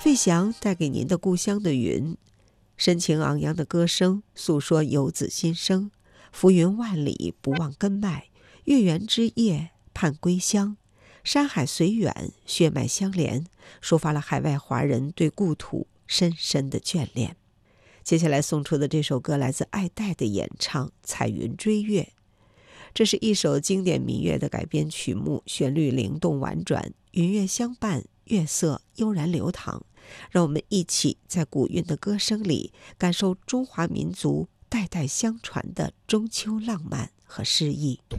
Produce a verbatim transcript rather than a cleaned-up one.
费翔带给您的故乡的云，深情昂扬的歌声诉说游子心声，浮云万里不忘根脉，月圆之夜盼归乡，山海虽远血脉相连，抒发了海外华人对故土深深的眷恋。接下来送出的这首歌来自爱戴的演唱《彩云追月》，这是一首经典民乐的改编曲目，旋律灵动婉转，云乐相伴，月色悠然流淌。让我们一起在古韵的歌声里感受中华民族代代相传的中秋浪漫和诗意。